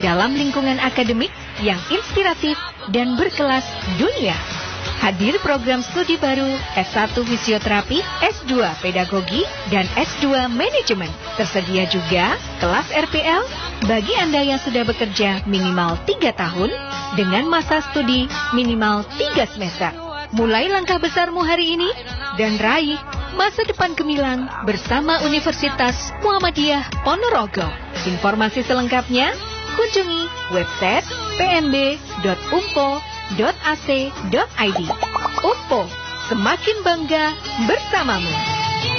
dalam lingkungan akademik yang inspiratif dan berkelas dunia. Hadir program studi baru S1 Fisioterapi, S2 Pedagogi, dan S2 Manajemen. Tersedia juga kelas RPL bagi Anda yang sudah bekerja minimal 3 tahun dengan masa studi minimal 3 semester. Mulai langkah besarmu hari ini dan raih masa depan gemilang bersama Universitas Muhammadiyah Ponorogo. Informasi selengkapnya kunjungi website pnb.umpo.ac.id. UMPO, semakin bangga bersamamu.